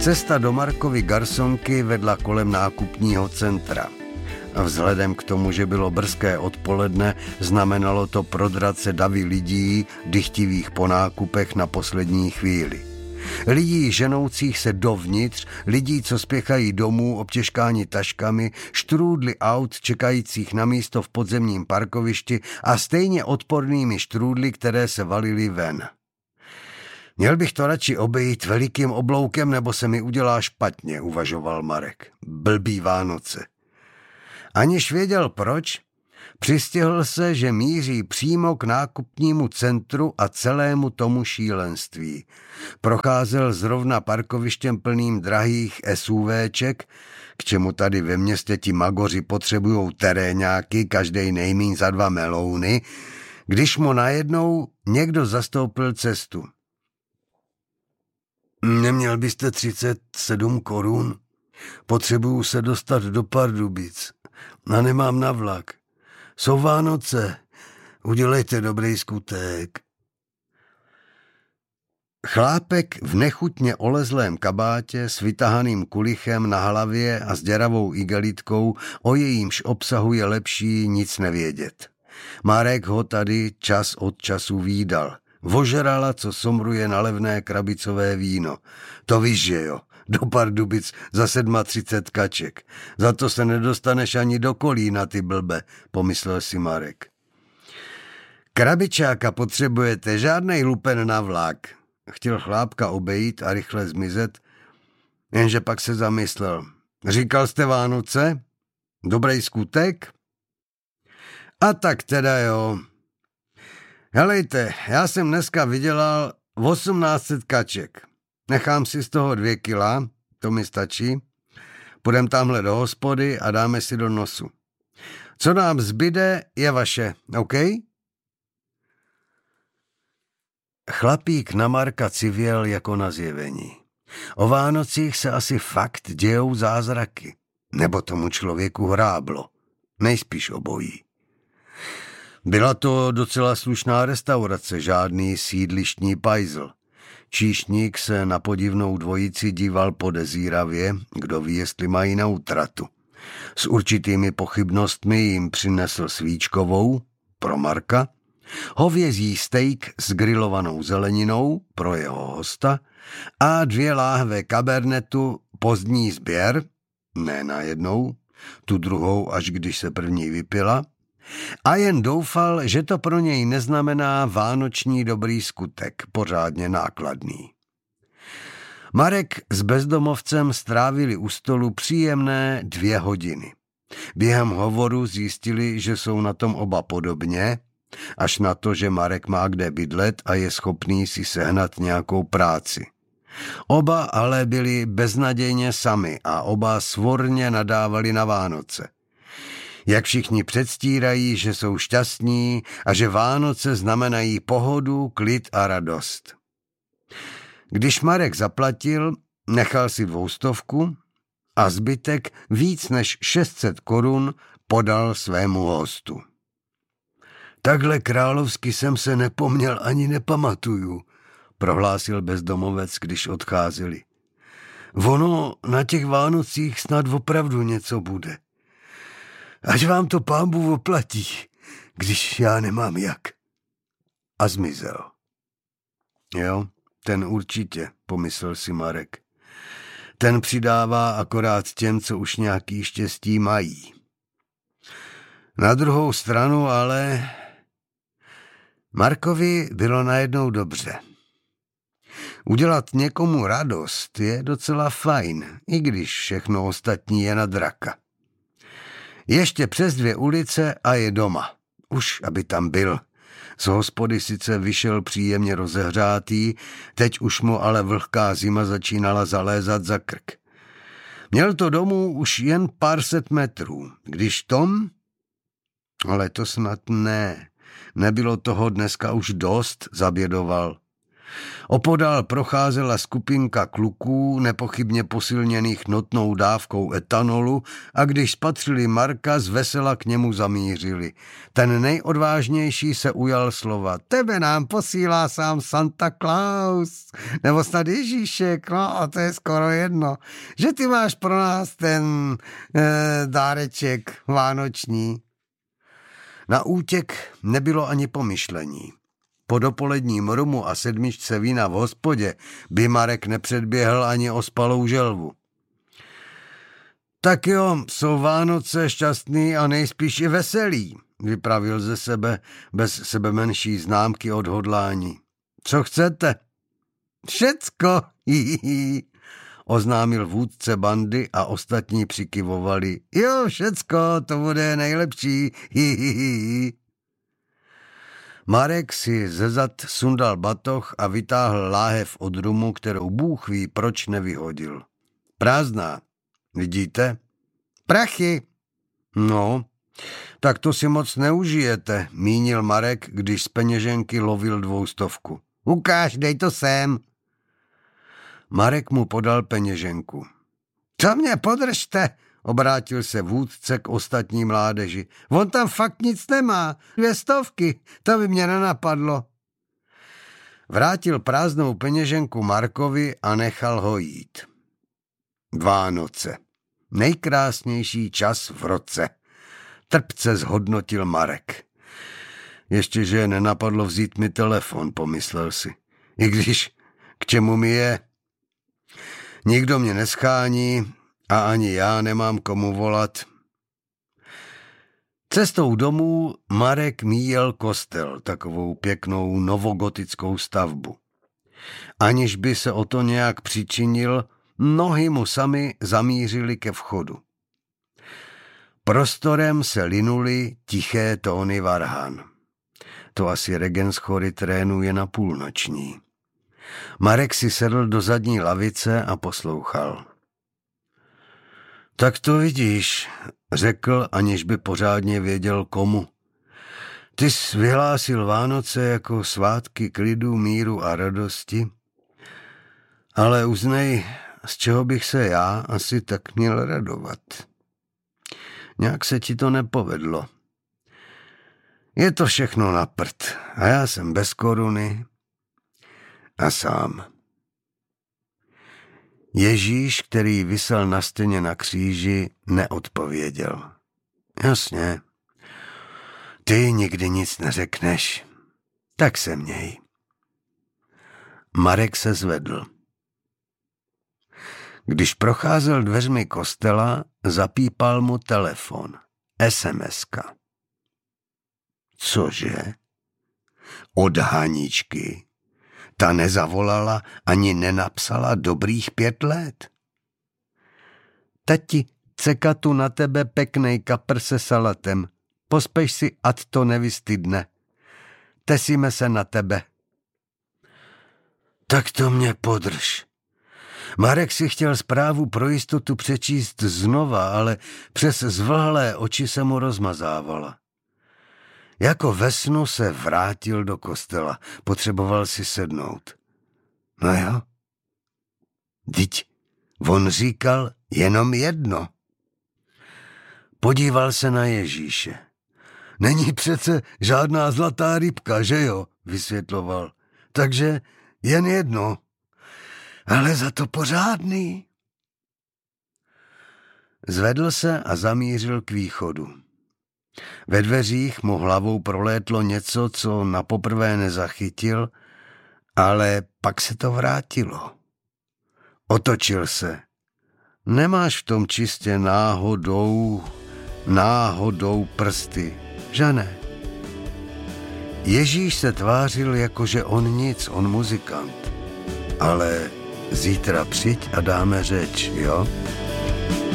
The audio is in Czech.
Cesta do Markovy garsonky vedla kolem nákupního centra. A vzhledem k tomu, že bylo brzké odpoledne, znamenalo to prodrat se davy lidí, dychtivých po nákupech na poslední chvíli. Lidí ženoucích se dovnitř, lidí, co spěchají domů, obtěžkáni taškami, štrůdly aut čekajících na místo v podzemním parkovišti a stejně odpornými štrůdly, které se valily ven. Měl bych to radši obejít velikým obloukem, nebo se mi udělá špatně, uvažoval Marek. Blbý Vánoce. Aniž věděl proč, přistihl se, že míří přímo k nákupnímu centru a celému tomu šílenství. Procházel zrovna parkovištěm plným drahých SUVček, k čemu tady ve městě ti magoři potřebujou teréňáky, každej nejmíň za 2 melouny, když mu najednou někdo zastoupil cestu. Neměl byste 37 korun? Potřebuju se dostat do Pardubic a nemám na vlak. Jsou Vánoce, udělejte dobrý skutek. Chlápek v nechutně olezlém kabátě s vytahaným kulichem na hlavě a s děravou igelitkou, o jejímž obsahu je lepší nic nevědět. Marek ho tady čas od času vídal. Vožrala, co somruje na levné krabicové víno. To víš, že jo, do Pardubic za 37 kaček. Za to se nedostaneš ani do Kolína, ty blbe, pomyslel si Marek. Krabičáka potřebujete, žádnej lupen na vlak. Chtěl chlápka obejít a rychle zmizet, jenže pak se zamyslel. Říkal jste Vánoce? Dobrý skutek? A tak teda jo. Helejte, já jsem dneska vydělal 1800 kaček. Nechám si z toho 2 kila, to mi stačí. Půjdem tamhle do hospody a dáme si do nosu. Co nám zbyde, je vaše, OK? Chlapík na Marka civěl jako na zjevení. O Vánocích se asi fakt dějou zázraky. Nebo tomu člověku hráblo. Nejspíš obojí. Byla to docela slušná restaurace, žádný sídlištní pajzl. Číšník se na podivnou dvojici díval podezíravě, kdo ví, jestli mají na útratu. S určitými pochybnostmi jim přinesl svíčkovou, pro Marka, hovězí steak s grilovanou zeleninou, pro jeho hosta, a 2 láhve kabernetu, pozdní sběr, ne najednou, tu druhou, až když se první vypila, a jen doufal, že to pro něj neznamená vánoční dobrý skutek, pořádně nákladný. Marek s bezdomovcem strávili u stolu příjemné 2 hodiny. Během hovoru zjistili, že jsou na tom oba podobně, až na to, že Marek má kde bydlet a je schopný si sehnat nějakou práci. Oba ale byli beznadějně sami a oba svorně nadávali na Vánoce. Jak všichni předstírají, že jsou šťastní a že Vánoce znamenají pohodu, klid a radost. Když Marek zaplatil, nechal si 200 a zbytek víc než 600 korun podal svému hostu. Takhle královsky jsem se nepomněl ani nepamatuju, prohlásil bezdomovec, když odcházeli. Ono na těch Vánocích snad opravdu něco bude. Ať vám to Pán Bůh oplatí, když já nemám jak. A zmizel. Jo, ten určitě, pomyslel si Marek. Ten přidává akorát těm, co už nějaký štěstí mají. Na druhou stranu ale Markovi bylo najednou dobře. Udělat někomu radost je docela fajn, i když všechno ostatní je na draka. Ještě přes 2 ulice a je doma. Už, aby tam byl. Z hospody sice vyšel příjemně rozehřátý, teď už mu ale vlhká zima začínala zalézat za krk. Měl to domů už jen pár set metrů, když Tom... Ale to snad ne. Nebylo toho dneska už dost, zabědoval. Opodál procházela skupinka kluků, nepochybně posilněných notnou dávkou etanolu, a když spatřili Marka, zvesela k němu zamířili. Ten nejodvážnější se ujal slova. Tebe nám posílá sám Santa Claus, nebo snad Ježíšek, no a to je skoro jedno, že ty máš pro nás ten dáreček vánoční. Na útěk nebylo ani pomyšlení. Po dopoledním rumu a 7 vína v hospodě by Marek nepředběhl ani ospalou želvu. Tak jo, jsou Vánoce šťastný a nejspíš i veselý, vypravil ze sebe bez sebe menší známky odhodlání. Co chcete? Všecko, hihihi, oznámil vůdce bandy a ostatní přikyvovali. Jo, všecko, to bude nejlepší, hihihi. Marek si ze zad sundal batoh a vytáhl láhev od rumu, kterou Bůh ví, proč nevyhodil. Prázdná, vidíte? Prachy. No, tak to si moc neužijete, mínil Marek, když z peněženky lovil 200. Ukáž, dej to sem. Marek mu podal peněženku. Co mě podržte? Obrátil se vůdce k ostatní mládeži. On tam fakt nic nemá. 200, to by mě nenapadlo. Vrátil prázdnou peněženku Markovi a nechal ho jít. Vánoce. Nejkrásnější čas v roce. Trpce zhodnotil Marek. Ještě, že nenapadlo vzít mi telefon, pomyslel si. I když, k čemu mi je? Nikdo mě neschání a ani já nemám komu volat. Cestou domů Marek míjel kostel, takovou pěknou novogotickou stavbu. Aniž by se o to nějak přičinil, nohy mu sami zamířily ke vchodu. Prostorem se linuly tiché tóny varhan. To asi regen z chory trénuje na půlnoční. Marek si sedl do zadní lavice a poslouchal. Tak to vidíš, řekl, aniž by pořádně věděl komu. Ty jsi vyhlásil Vánoce jako svátky klidu, míru a radosti, ale uznej, z čeho bych se já asi tak měl radovat. Nějak se ti to nepovedlo. Je to všechno na prd a já jsem bez koruny a sám. Ježíš, který visel na stěně na kříži, neodpověděl. Jasně, ty nikdy nic neřekneš, tak se měj. Marek se zvedl. Když procházel dveřmi kostela, zapípal mu telefon. SMS-ka. Cože? Od Haničky. Ta nezavolala ani nenapsala dobrých 5 let. Tati, ceka tu na tebe peknej kapr se salatem. Pospeš si, ať to nevystydne. Tesíme se na tebe. Tak to mě podrž. Marek si chtěl zprávu pro jistotu přečíst znova, ale přes zvlhlé oči se mu rozmazávala. Jako ve snu se vrátil do kostela. Potřeboval si sednout. No jo. Vždyť on říkal jenom jedno. Podíval se na Ježíše. Není přece žádná zlatá rybka, že jo? Vysvětloval. Takže jen jedno. Ale za to pořádný. Zvedl se a zamířil k východu. Ve dveřích mu hlavou prolétlo něco, co napoprvé nezachytil, ale pak se to vrátilo. Otočil se. Nemáš v tom čistě náhodou prsty, že ne? Ježíš se tvářil, jakože on nic, on muzikant. Ale zítra přijď a dáme řeč, jo?